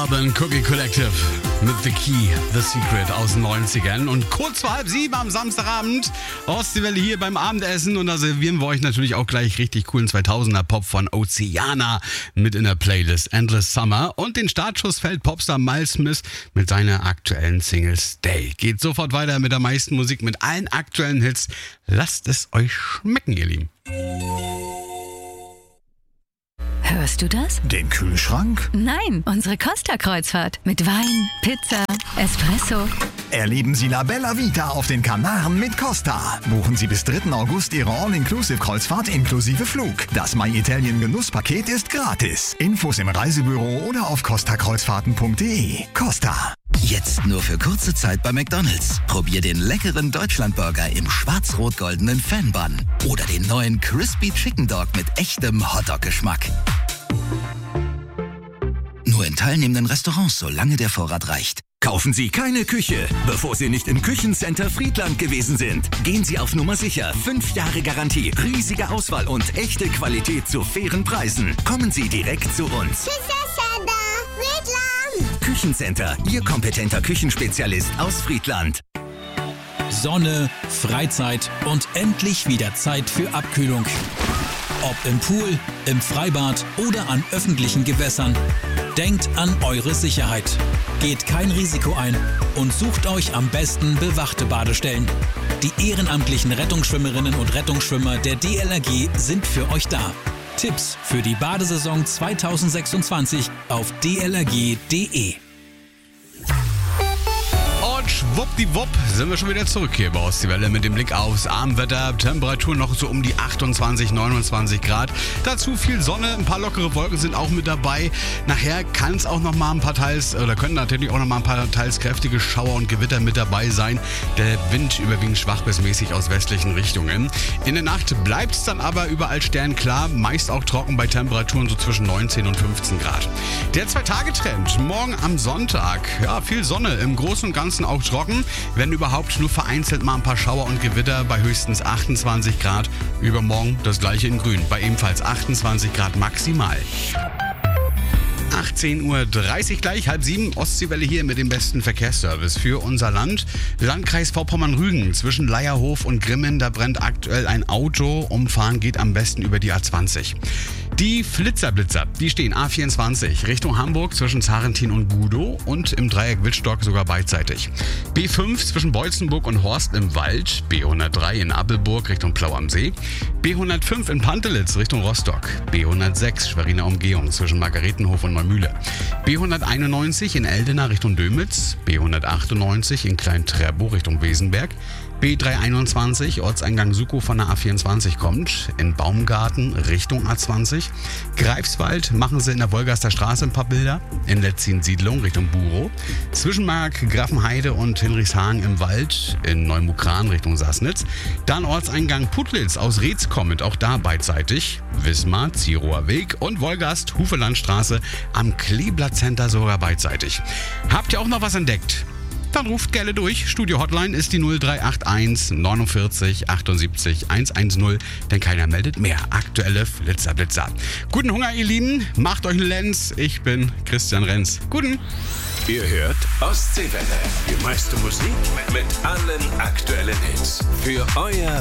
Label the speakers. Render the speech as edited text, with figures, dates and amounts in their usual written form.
Speaker 1: Urban Cookie Collective mit The Key, The Secret aus den 90ern. Und kurz vor 6:30 am Samstagabend Ostseewelle hier beim Abendessen. Und da servieren wir euch natürlich auch gleich richtig coolen 2000er Pop von Oceana mit in der Playlist Endless Summer. Und den Startschuss fällt Popstar Miles Smith mit seiner aktuellen Single Stay. Geht sofort weiter mit der meisten Musik, mit allen aktuellen Hits. Lasst es euch schmecken, ihr Lieben.
Speaker 2: Hörst du das?
Speaker 3: Den Kühlschrank?
Speaker 2: Nein, unsere Costa-Kreuzfahrt. Mit Wein, Pizza, Espresso.
Speaker 3: Erleben Sie La Bella Vita auf den Kanaren mit Costa. Buchen Sie bis 3. August Ihre All-Inclusive-Kreuzfahrt inklusive Flug. Das My Italien Genusspaket ist gratis. Infos im Reisebüro oder auf costakreuzfahrten.de. Costa.
Speaker 4: Jetzt nur für kurze Zeit bei McDonald's. Probier den leckeren Deutschlandburger im schwarz-rot-goldenen Fan-Bun. Oder den neuen Crispy Chicken Dog mit echtem Hotdog-Geschmack. Nur in teilnehmenden Restaurants, solange der Vorrat reicht.
Speaker 5: Kaufen Sie keine Küche, bevor Sie nicht im Küchencenter Friedland gewesen sind. Gehen Sie auf Nummer sicher. 5 Jahre Garantie, riesige Auswahl und echte Qualität zu fairen Preisen. Kommen Sie direkt zu uns.
Speaker 6: Küchencenter Friedland.
Speaker 5: Küchencenter, Ihr kompetenter Küchenspezialist aus Friedland.
Speaker 7: Sonne, Freizeit und endlich wieder Zeit für Abkühlung. Ob im Pool, im Freibad oder an öffentlichen Gewässern. Denkt an eure Sicherheit. Geht kein Risiko ein und sucht euch am besten bewachte Badestellen. Die ehrenamtlichen Rettungsschwimmerinnen und Rettungsschwimmer der DLRG sind für euch da. Tipps für die Badesaison 2026 auf dlrg.de.
Speaker 1: Schwuppdiwupp sind wir schon wieder zurück hier bei Ostseewelle mit dem Blick aufs Abendwetter. Temperatur noch so um die 28, 29 Grad. Dazu viel Sonne, ein paar lockere Wolken sind auch mit dabei. Nachher kann es auch noch mal ein paar können natürlich auch noch mal ein paar teils kräftige Schauer und Gewitter mit dabei sein. Der Wind überwiegend schwach bis mäßig aus westlichen Richtungen. In der Nacht bleibt es dann aber überall sternklar, meist auch trocken bei Temperaturen so zwischen 19 und 15 Grad. Der 2-Tage-Trend morgen am Sonntag. Ja, viel Sonne, im Großen und Ganzen auch trocken, wenn überhaupt nur vereinzelt mal ein paar Schauer und Gewitter bei höchstens 28 Grad. Übermorgen das gleiche in Grün, bei ebenfalls 28 Grad maximal. 18:30 Uhr gleich, 6:30, Ostseewelle hier mit dem besten Verkehrsservice für unser Land. Landkreis Vorpommern-Rügen zwischen Leierhof und Grimmen, da brennt aktuell ein Auto. Umfahren geht am besten über die A20. Die Flitzerblitzer, die stehen A24 Richtung Hamburg zwischen Zarentin und Gudow und im Dreieck Wittstock sogar beidseitig. B5 zwischen Beutzenburg und Horst im Wald, B103 in Appelburg Richtung Plau am See, B105 in Pantelitz Richtung Rostock, B106 Schweriner Umgehung zwischen Margaretenhof und Neumühle, B191 in Eldena Richtung Dömitz, B198 in Klein-Trerbow Richtung Wesenberg, B321 Ortseingang Sukow von der A24 kommt, in Baumgarten Richtung A20, Greifswald machen sie in der Wolgaster Straße ein paar Bilder, in Letzin-Siedlung Richtung Burow, Zwischenmark Grafenheide und Hinrichshagen im Wald, in Neumukran Richtung Sassnitz, dann Ortseingang Putlitz aus Reetz kommend, auch da beidseitig, Wismar, Zierower Weg und Wolgast, Hufelandstraße am Kleeblatt Center sogar beidseitig. Habt ihr auch noch was entdeckt? Dann ruft gerne durch. Studio-Hotline ist die 0381 49 78 110, denn keiner meldet mehr. Aktuelle Flitzer. Guten Hunger, ihr Lieben. Macht euch einen Lenz. Ich bin Christian Renz. Guten.
Speaker 8: Ihr hört Ostseewelle. Die meiste Musik mit allen aktuellen Hits. Für euer